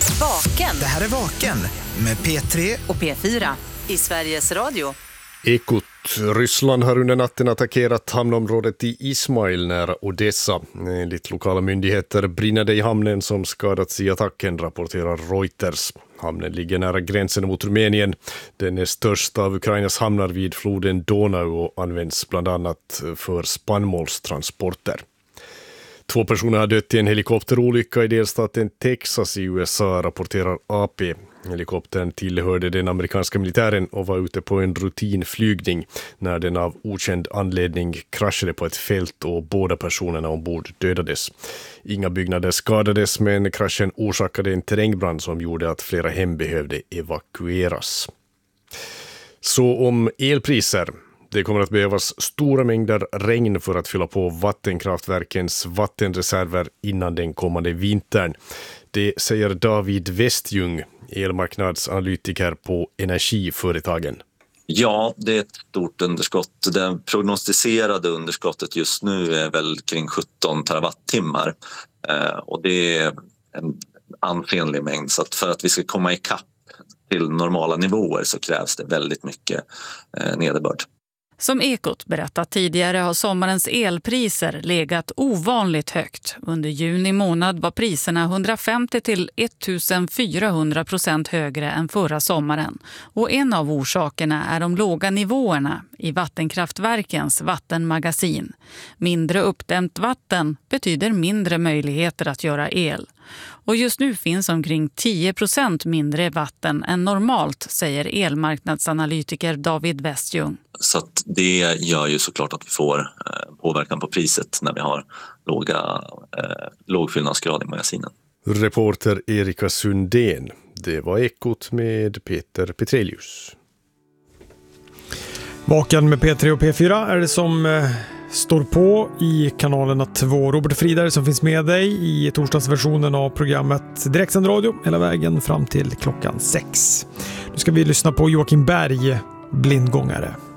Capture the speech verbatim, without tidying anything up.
Vaken. Det här är Vaken med P tre och P fyra i Sveriges Radio. Ekot. Ryssland har under natten attackerat hamnområdet i Ismail nära Odessa. Enligt lokala myndigheter brinner det i hamnen som skadats i attacken, rapporterar Reuters. Hamnen ligger nära gränsen mot Rumänien. Den är störst av Ukrainas hamnar vid floden Donau och används bland annat för spannmålstransporter. Två personer har dött i en helikopterolycka i delstaten Texas i U S A, rapporterar A P. Helikoptern tillhörde den amerikanska militären och var ute på en rutinflygning när den av okänd anledning kraschade på ett fält och båda personerna ombord dödades. Inga byggnader skadades, men kraschen orsakade en terrängbrand som gjorde att flera hem behövde evakueras. Så om elpriser. Det kommer att behövas stora mängder regn för att fylla på vattenkraftverkens vattenreserver innan den kommande vintern. Det säger David Westjung, elmarknadsanalytiker på energiföretagen. Ja, det är ett stort underskott. Det prognostiserade underskottet just nu är väl kring sjutton terawattimmar. Och det är en ansenlig mängd. Så att för att vi ska komma i kapp till normala nivåer så krävs det väldigt mycket nederbörd. Som Ekot berättat tidigare har sommarens elpriser legat ovanligt högt. Under juni månad var priserna hundrafemtio till fjortonhundra procent högre än förra sommaren. Och en av orsakerna är de låga nivåerna i vattenkraftverkens vattenmagasin. Mindre uppdämt vatten betyder mindre möjligheter att göra el. Och just nu finns omkring tio procent mindre vatten än normalt, säger elmarknadsanalytiker David Westjung. Så att det gör ju såklart att vi får påverkan på priset när vi har låga, eh, låg fyllnadsgrad i magasinen. Reporter Erika Sundén. Det var Ekot med Peter Petrelius. Vaken med P tre och P fyra är det som eh, står på i kanalerna två. Robert Frider som finns med dig i torsdagsversionen av programmet Direktsänd radio hela vägen fram till klockan sex. Nu ska vi lyssna på Joakim Berg, Blindgångare.